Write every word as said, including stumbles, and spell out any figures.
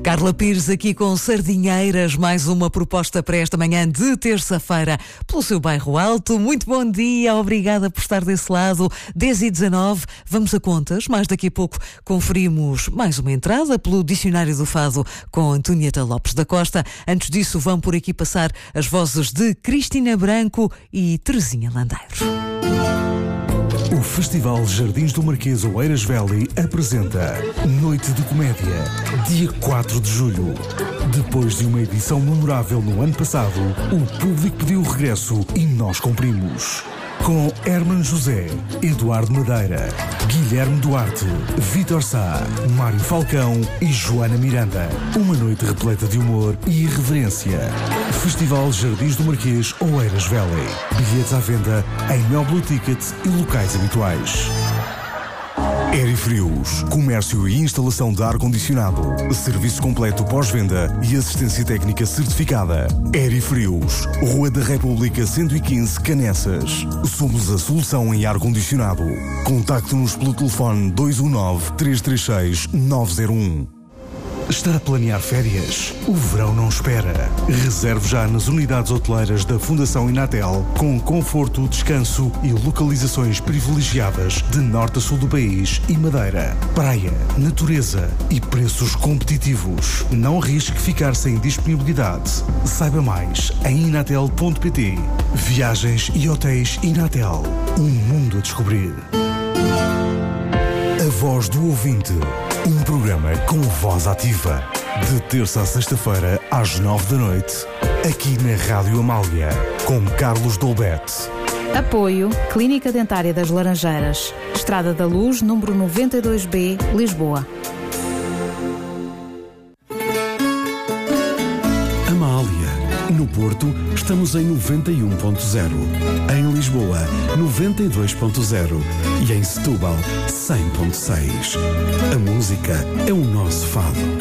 Carla Pires aqui com Sardinheiras, mais uma proposta para esta manhã de terça-feira pelo seu bairro Alto. Muito bom dia, obrigada por estar desse lado. dez e dezanove, vamos a contas. Mais daqui a pouco conferimos mais uma entrada pelo Dicionário do Fado com Antonieta Lopes da Costa. Antes disso, vão por aqui passar as vozes de Cristina Branco e Terezinha Landeiro. O Festival Jardins do Marquês Oeiras Velho apresenta Noite de Comédia, dia quatro de julho. Depois de uma edição memorável no ano passado, o público pediu o regresso e nós cumprimos. Com Herman José, Eduardo Madeira, Guilherme Duarte, Vítor Sá, Mário Falcão e Joana Miranda. Uma noite repleta de humor e irreverência. Festival Jardins do Marquês Oeiras Velho. Bilhetes à venda em Mel Ticket e locais habituais. Aerifrios, comércio e instalação de ar-condicionado, serviço completo pós-venda e assistência técnica certificada. Aerifrios, Rua da República cento e quinze, Canessas. Somos a solução em ar-condicionado. Contacte-nos pelo telefone dois um nove, três três seis, nove zero um. Está a planear férias? O verão não espera. Reserve já nas unidades hoteleiras da Fundação Inatel, com conforto, descanso e localizações privilegiadas de norte a sul do país e Madeira. Praia, natureza e preços competitivos. Não arrisque ficar sem disponibilidade. Saiba mais em inatel ponto pt. Viagens e hotéis Inatel. Um mundo a descobrir. A Voz do Ouvinte. Um programa com voz ativa. De terça a sexta-feira, às nove da noite, aqui na Rádio Amália, com Carlos Dolbete. Apoio Clínica Dentária das Laranjeiras. Estrada da Luz, número noventa e dois B, Lisboa. Amália. No Porto, estamos em noventa e um ponto zero. Em Lisboa, noventa e dois ponto zero. E em Setúbal, cem ponto seis. A música é o nosso fado.